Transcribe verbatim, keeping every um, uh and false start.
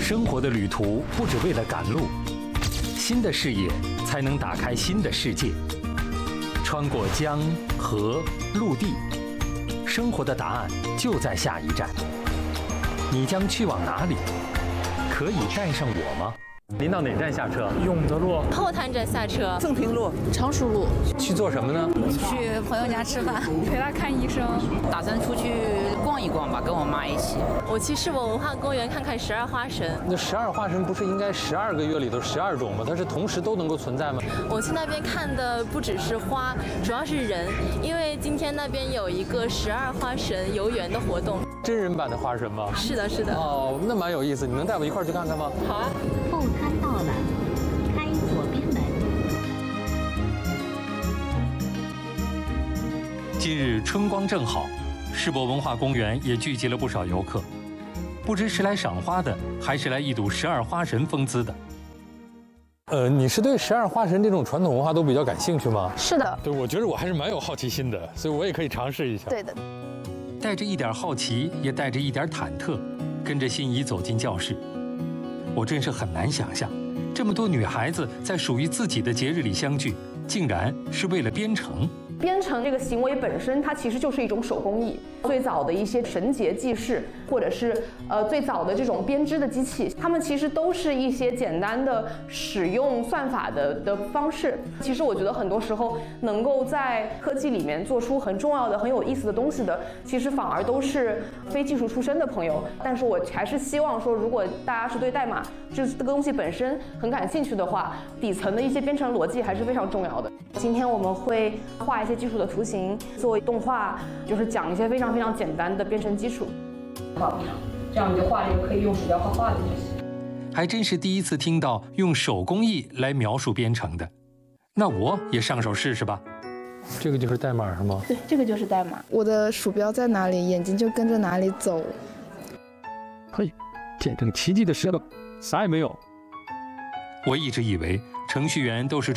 生活的旅途不只为了赶路，新的视野才能打开新的世界。穿过江河陆地，生活的答案就在下一站。你将去往哪里？可以带上我吗？您到哪站下车？ 永德路后滩站下车。 正平路、 常熟路。 去做什么呢？ 去朋友家吃饭， 陪他看医生。 打算出去逛一逛吧，跟我妈一起。 我去世博文化公园看看十二花神。 那十二花神不是应该十二个月里头十二种吗？它是同时都能够存在吗？ 我去那边看的不只是花，主要是人，因为今天那边有一个十二花神游园的活动。 真人版的花神吗？ 是的，是的。 哦，那蛮有意思，你能带我一块儿去看看吗？ 好啊。 后滩到了，开左边门。 今日春光正好，世博文化公园也聚集了不少游客，不知是来赏花的，还是来一睹十二花神风姿的。 呃，你是对十二花神这种传统文化都比较感兴趣吗？ 是的。 对，我觉得我还是蛮有好奇心的，所以我也可以尝试一下。 对的。 带着一点好奇，也带着一点忐忑，跟着心仪走进教室。我真是很难想象，这么多女孩子在属于自己的节日里相聚，竟然是为了编程。 编程这个行为本身，它其实就是一种手工艺。最早的一些绳结记事，或者是呃最早的这种编织的机器，它们其实都是一些简单的使用算法的的方式。其实我觉得很多时候能够在科技里面做出很重要的、很有意思的东西的，其实反而都是非技术出身的朋友。但是我还是希望说，如果大家是对代码这这个东西本身很感兴趣的话，底层的一些编程逻辑还是非常重要的。今天我们会画一些基础的图形，做动画，就是讲一些非常非常简单的编程基础。画不上，这样你就画一个可以用鼠标画画的东西。 还真是第一次听到用手工艺来描述编程的，那我也上手试试吧。 这个就是代码是吗？ 对，这个就是代码。 我的鼠标在哪里，眼睛就跟着哪里走。 嘿，见证奇迹的时刻，啥也没有。 我一直以为程序员都是